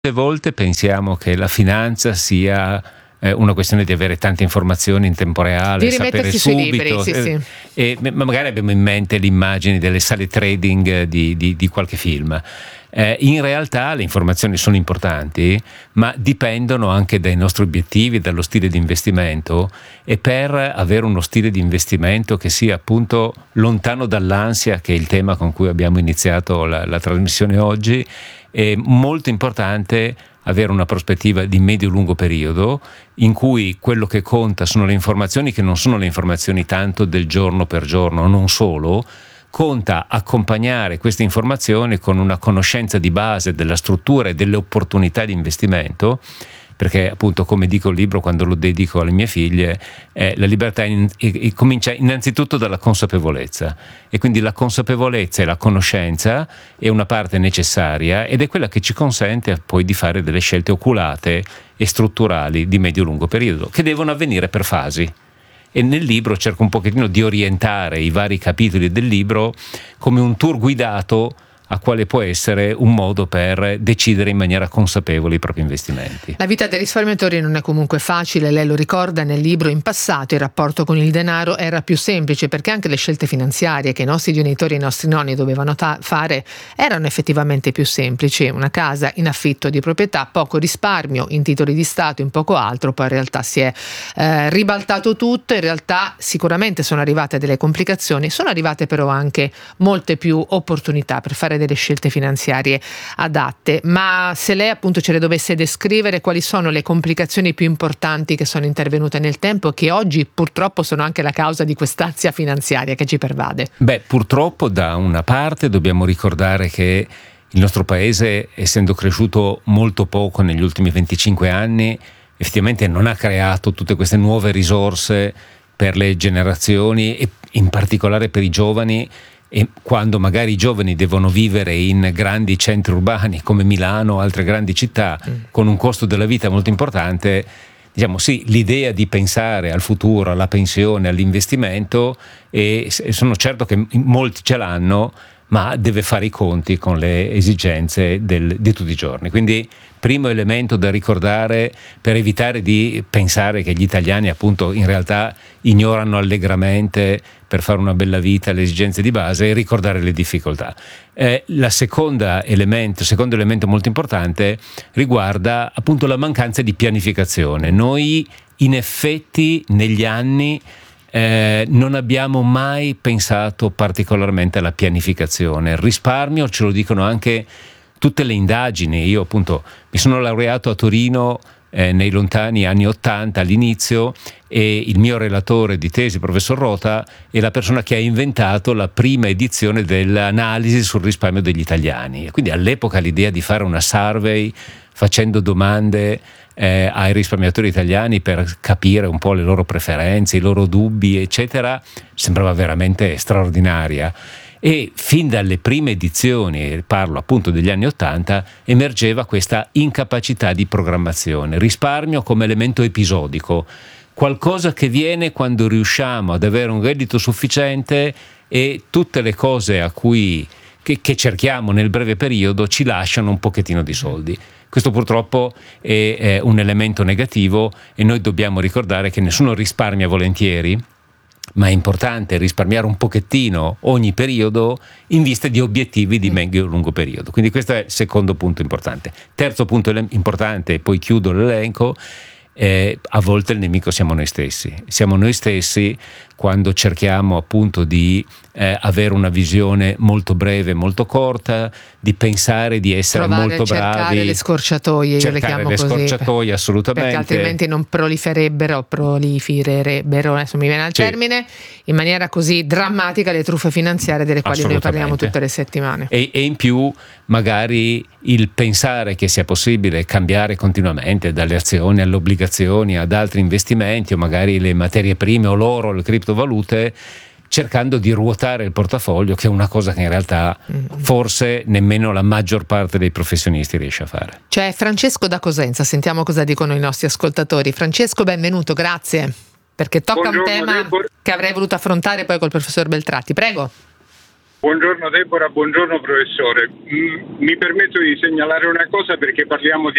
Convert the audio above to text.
volte pensiamo che la finanza sia una questione di avere tante informazioni in tempo reale, di sapere sui subito, libri, sì. E magari abbiamo in mente le immagini delle sale trading di qualche film. In realtà le informazioni sono importanti, ma dipendono anche dai nostri obiettivi, dallo stile di investimento, e per avere uno stile di investimento che sia appunto lontano dall'ansia, che è il tema con cui abbiamo iniziato la trasmissione oggi, è molto importante avere una prospettiva di medio-lungo periodo in cui quello che conta sono le informazioni, che non sono le informazioni tanto del giorno per giorno, non solo. Conta accompagnare queste informazioni con una conoscenza di base della struttura e delle opportunità di investimento, perché appunto, come dico il libro quando lo dedico alle mie figlie, la libertà comincia innanzitutto dalla consapevolezza, e quindi la consapevolezza e la conoscenza è una parte necessaria ed è quella che ci consente poi di fare delle scelte oculate e strutturali di medio-lungo periodo, che devono avvenire per fasi. E nel libro cerco un pochettino di orientare i vari capitoli del libro come un tour guidato a quale può essere un modo per decidere in maniera consapevole i propri investimenti. La vita dei risparmiatori non è comunque facile, lei lo ricorda nel libro. In passato il rapporto con il denaro era più semplice, perché anche le scelte finanziarie che i nostri genitori e i nostri nonni dovevano fare erano effettivamente più semplici. Una casa in affitto di proprietà, poco risparmio in titoli di Stato, in poco altro. Poi in realtà si è ribaltato tutto. In realtà sicuramente sono arrivate delle complicazioni, sono arrivate però anche molte più opportunità per fare delle scelte finanziarie adatte. Ma se lei appunto ce le dovesse descrivere, quali sono le complicazioni più importanti che sono intervenute nel tempo e che oggi purtroppo sono anche la causa di quest'ansia finanziaria che ci pervade? Purtroppo da una parte dobbiamo ricordare che il nostro paese, essendo cresciuto molto poco negli ultimi 25 anni, effettivamente non ha creato tutte queste nuove risorse per le generazioni e in particolare per i giovani. E quando magari i giovani devono vivere in grandi centri urbani come Milano o altre grandi città con un costo della vita molto importante, diciamo sì, l'idea di pensare al futuro, alla pensione, all'investimento, e sono certo che molti ce l'hanno, ma deve fare i conti con le esigenze di tutti i giorni. Quindi primo elemento da ricordare per evitare di pensare che gli italiani appunto in realtà ignorano allegramente per fare una bella vita le esigenze di base, e ricordare le difficoltà. Il secondo elemento molto importante riguarda appunto la mancanza di pianificazione. Noi in effetti negli anni non abbiamo mai pensato particolarmente alla pianificazione. Il risparmio, ce lo dicono anche tutte le indagini. Io appunto mi sono laureato a Torino nei lontani anni '80 all'inizio, e il mio relatore di tesi, professor Rota, è la persona che ha inventato la prima edizione dell'analisi sul risparmio degli italiani. E quindi all'epoca l'idea di fare una survey facendo domande ai risparmiatori italiani per capire un po' le loro preferenze, i loro dubbi, eccetera, sembrava veramente straordinaria. E fin dalle prime edizioni, parlo appunto degli anni '80, emergeva questa incapacità di programmazione. Risparmio come elemento episodico, qualcosa che viene quando riusciamo ad avere un reddito sufficiente, e tutte le cose che cerchiamo nel breve periodo ci lasciano un pochettino di soldi. Questo purtroppo è un elemento negativo, e noi dobbiamo ricordare che nessuno risparmia volentieri, ma è importante risparmiare un pochettino ogni periodo in vista di obiettivi di medio e lungo periodo. Quindi questo è il secondo punto importante. Terzo punto importante, e poi chiudo l'elenco, a volte il nemico siamo noi stessi. Siamo noi stessi quando cerchiamo appunto di avere una visione molto breve, molto corta, di pensare di essere molto bravi. Cercare le scorciatoie, io le chiamo così. Scorciatoie, assolutamente. Perché altrimenti non prolifererebbero, adesso mi viene al termine, in maniera così drammatica, le truffe finanziarie delle quali noi parliamo tutte le settimane. E in più magari il pensare che sia possibile cambiare continuamente dalle azioni alle obbligazioni ad altri investimenti, o magari le materie prime o l'oro, le criptovalute, cercando di ruotare il portafoglio, che è una cosa che in realtà forse nemmeno la maggior parte dei professionisti riesce a fare. C'è Francesco da Cosenza, sentiamo cosa dicono i nostri ascoltatori. Francesco, benvenuto, grazie, perché tocca un tema che avrei voluto affrontare poi col professor Beltratti. Prego. Buongiorno Deborah, buongiorno professore. Mi permetto di segnalare una cosa perché parliamo di